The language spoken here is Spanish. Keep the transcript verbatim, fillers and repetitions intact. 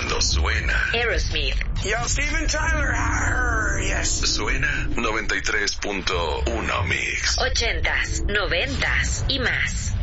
cuando suena Aerosmith. Yo, Steven Tyler. Arr, yes. Suena noventa y tres punto uno Mix. Ochentas, noventas y más.